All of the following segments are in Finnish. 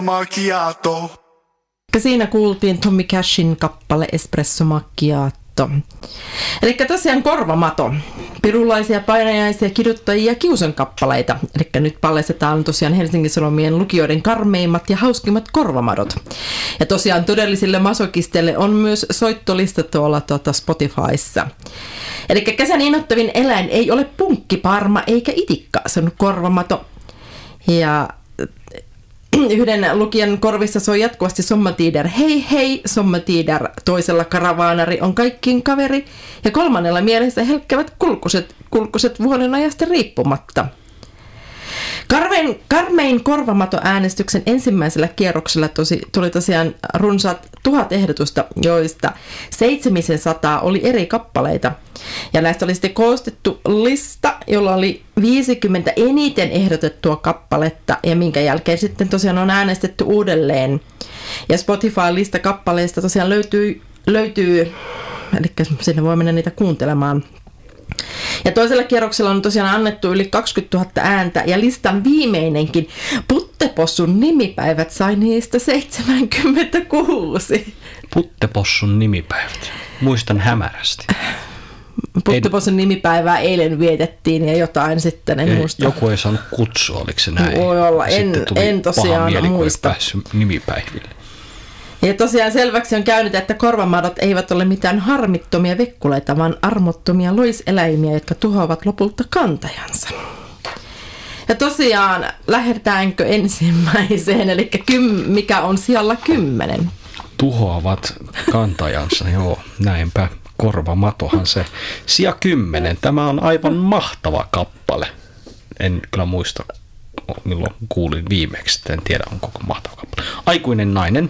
Macchiato. Siinä kuultiin Tommy Cashin kappale Espresso Macchiato. Eli tosiaan korvamato. Pirulaisia, painajaisia, kiduttajia ja kiusan kappaleita. Eli nyt paljastetaan tosiaan Helsingin Sanomien lukijoiden karmeimmat ja hauskimmat korvamadot. Ja tosiaan todellisille masokisteille on myös soittolista tuolla Spotifyssa. Eli kesän innoittavin eläin ei ole punkkiparma eikä itikka, se on korvamato. Ja yhden lukijan korvissa soi jatkuvasti sommatider hei hei, sommatider, toisella karavaanari on kaikkien kaveri ja kolmannella mielessä helkkävät kulkuset vuoden ajasta riippumatta. Karmein korvamato-äänestyksen ensimmäisellä kierroksella tuli tosiaan runsaat 1000 ehdotusta, joista 700 oli eri kappaleita. Ja näistä oli sitten koostettu lista, jolla oli 50 eniten ehdotettua kappaletta ja minkä jälkeen sitten tosiaan on äänestetty uudelleen. Ja Spotify-lista kappaleista tosiaan löytyy, eli sinne voi mennä niitä kuuntelemaan. Ja toisella kierroksella on tosiaan annettu yli 20 000 ääntä ja listan viimeinenkin Puttepossun nimipäivät sai niistä 76. Puttepossun nimipäivät. Muistan hämärästi. Puttepossun nimipäivää eilen vietettiin ja jotain sitten, en muista. Joku ei saanut kutsua, oliko se näin? Voi olla, en tosiaan muista. Nimipäiville. Ja tosiaan selväksi on käynyt, että korvamadot eivät ole mitään harmittomia vekkuleita, vaan armottomia loiseläimiä, jotka tuhoavat lopulta kantajansa. Ja tosiaan, lähdetäänkö ensimmäiseen, eli mikä on sijalla 10? Tuhoavat kantajansa, joo, näinpä. Korvamatohan se. Sija 10, tämä on aivan mahtava kappale. En kyllä muista, milloin kuulin viimeksi, en tiedä on koko mahtava kappale. Aikuinen nainen,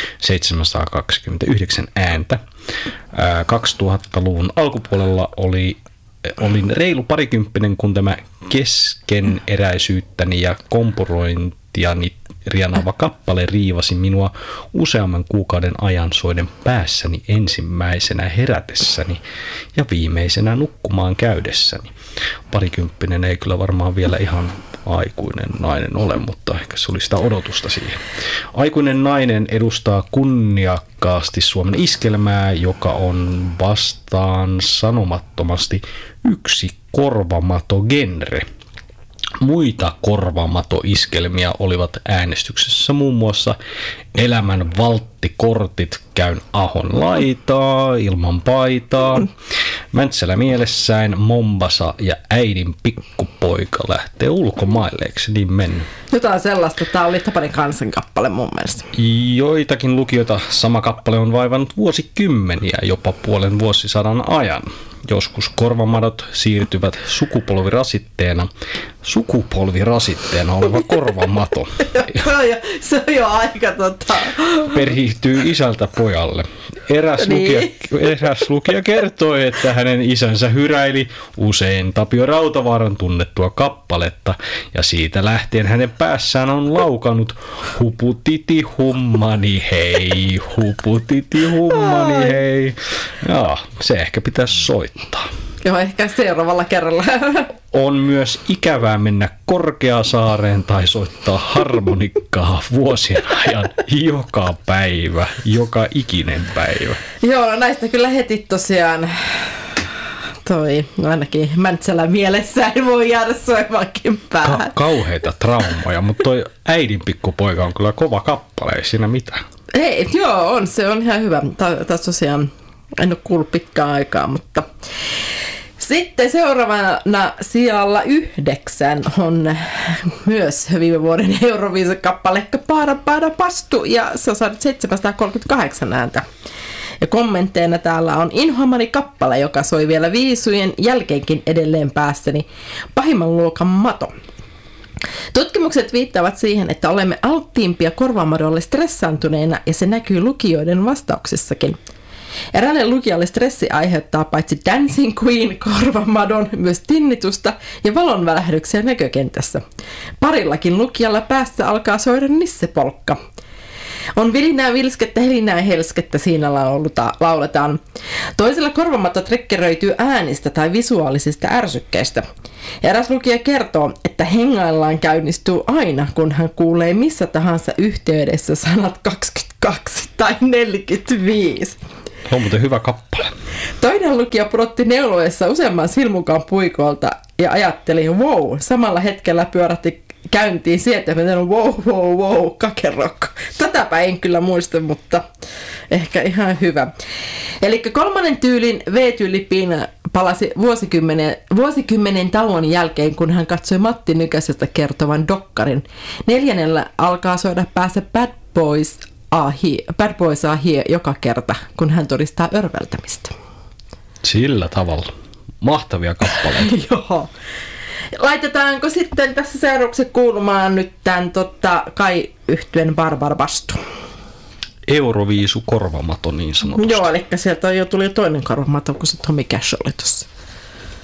729 ääntä. 2000-luvun alkupuolella olin reilu parikymppinen, kun tämä keskeneräisyyttäni ja kompurointiani rianaava kappale riivasi minua useamman kuukauden ajan soiden päässäni ensimmäisenä herätessäni ja viimeisenä nukkumaan käydessäni. Parikymppinen ei kyllä varmaan vielä ihan aikuinen nainen ole, mutta ehkä se oli sitä odotusta siihen. Aikuinen nainen edustaa kunniakkaasti Suomen iskelmää, joka on vastaan sanomattomasti yksi korvamato-genre. Muita korvamatoiskelmiä olivat äänestyksessä muun muassa Elämän valttikortit, Käyn Ahon laitaa, Ilman paitaa, Mäntsälä mielessäin, Mombasa ja Äidin pikkupoika lähtee ulkomaille, eikö se niin mennyt? Jotain sellaista, tämä oli Tapanin kansankappale mun mielestä. Joitakin lukijoita sama kappale on vaivannut vuosikymmeniä, jopa puolen vuosisadan ajan. Joskus korvamadot siirtyvät sukupolvirasitteena oleva korvamato. se on jo aika Perihtyy isältä pojalle. Eräs lukija kertoi, että hänen isänsä hyräili usein Tapio Rautavaaran tunnettua kappaletta ja siitä lähtien hänen päässään on laukannut huputiti hummani hei, huputiti hummani hei. Ja se ehkä pitäisi soittaa. Joo, ehkä seuraavalla kerralla. On myös ikävää mennä Korkeasaareen tai soittaa harmonikkaa vuosien ajan joka päivä, joka ikinen päivä. Joo, no näistä kyllä heti tosiaan ainakin Mäntsälä mielessä ei voi jäädä soimaankin päähän. Kauheita traumoja, mutta toi Äidin pikkupoika on kyllä kova kappale, ei siinä mitään. Ei, joo, se on ihan hyvä. Taas tosiaan en ole kuullut pitkään aikaa, mutta sitten seuraavana sijalla 9 on myös viime vuoden Euroviisa-kappale Paara Pastu ja se on saanut 738 ääntä. Ja kommentteina täällä on inhoamani kappale, joka soi vielä viisujen jälkeenkin edelleen päässäni, pahimman luokan mato. Tutkimukset viittaavat siihen, että olemme alttiimpia korvamadolle stressaantuneena ja se näkyy lukijoiden vastauksissakin. Eräälle lukijalle stressi aiheuttaa paitsi Dancing Queen korvamadon myös tinnitusta ja valonvälähdyksiä näkökentässä. Parillakin lukijalla päässä alkaa soida nissepolkka. On vilinää, vilskettä, helinää, helskettä, siinä lauletaan. Toisella korvamato triggeröityy äänistä tai visuaalisista ärsykkeistä. Eräs lukija kertoo, että hengaillaan käynnistyy aina, kun hän kuulee missä tahansa yhteydessä sanat 22 tai 45. On muuten hyvä kappale. Toinen lukija pudotti neuloessa useamman silmukaan puikolta ja ajatteli, wow, samalla hetkellä pyörähti käyntiin sietämätön wow, kakerokko. Tätäpä en kyllä muista, mutta ehkä ihan hyvä. Eli kolmannen tyylin V-tyylipiina palasi vuosikymmenen tauon jälkeen, kun hän katsoi Matti Nykäsestä kertovan dokkarin. Neljännellä alkaa soida päässä Bad Boys Ahie joka kerta, kun hän todistaa örveltämistä. Sillä tavalla. Mahtavia kappaleita. Joo. Laitetaanko sitten tässä seuraavaksi kuulumaan nyt tämän Kai Yhtyeen Barbarbastu? Euroviisu korvamato niin sanotusti. Joo, eli sieltä tuli jo toinen korvamato, kun se Tommy Cash oli tuossa.